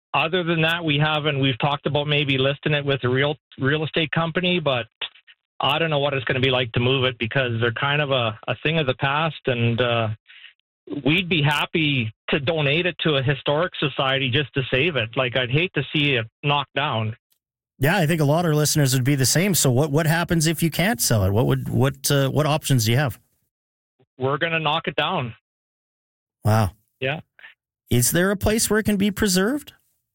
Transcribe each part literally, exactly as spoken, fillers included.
other than that, we haven't. We've talked about maybe listing it with a real real estate company, but I don't know what it's going to be like to move it because they're kind of a, a thing of the past, and uh, we'd be happy to donate it to a historic society just to save it. Like, I'd hate to see it knocked down. Yeah, I think a lot of our listeners would be the same. So what, what happens if you can't sell it? What would what uh, what options do you have? We're going to knock it down. Wow. Yeah. Is there a place where it can be preserved?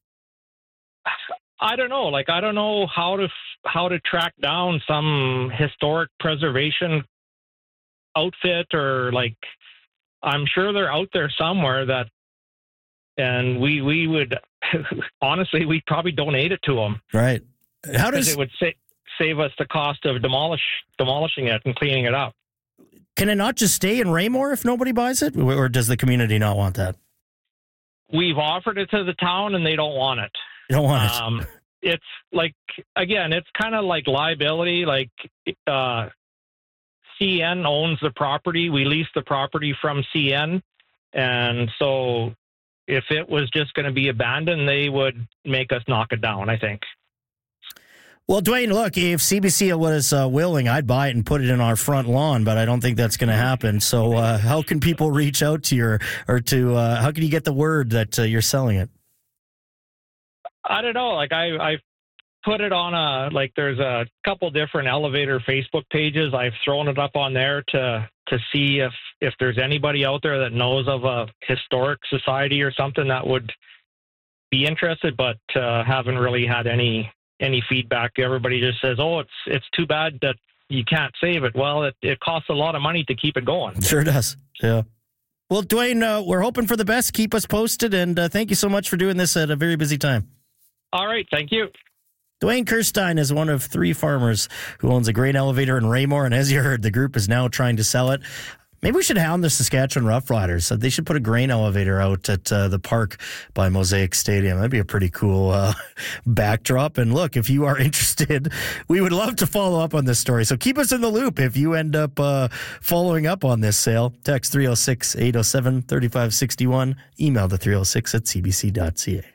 I don't know. Like, I don't know how to how to track down some historic preservation outfit, or like, I'm sure they're out there somewhere that, and we we would honestly we'd probably donate it to them. Right. How does it would sa- save us the cost of demolish demolishing it and cleaning it up? Can it not just stay in Raymore if nobody buys it, or does the community not want that? We've offered it to the town, and they don't want it. You don't want it. Um, it's like, again, it's kind of like liability. Like, uh, C N owns the property. We lease the property from C N. And so if it was just going to be abandoned, they would make us knock it down, I think. Well, Dwayne, look, if C B C was uh, willing, I'd buy it and put it in our front lawn, but I don't think that's going to happen. So uh, how can people reach out to you, or to, uh, how can you get the word that uh, you're selling it? I don't know. Like, I, I put it on a, like, there's a couple different elevator Facebook pages. I've thrown it up on there to, to see if, if there's anybody out there that knows of a historic society or something that would be interested, but uh, haven't really had any, any feedback. Everybody just says, oh, it's, it's too bad that you can't save it. Well, it, it costs a lot of money to keep it going. Sure does. Yeah. Well, Dwayne, uh, we're hoping for the best. Keep us posted. And uh, thank you so much for doing this at a very busy time. All right. Thank you. Dwayne Kirstein is one of three farmers who owns a grain elevator in Raymore. And as you heard, the group is now trying to sell it. Maybe we should hound the Saskatchewan Roughriders. So they should put a grain elevator out at uh, the park by Mosaic Stadium. That'd be a pretty cool uh, backdrop. And look, if you are interested, we would love to follow up on this story. So keep us in the loop if you end up uh, following up on this sale. Text three oh six, eight oh seven, three five six one. Email the three oh six at c b c dot c a.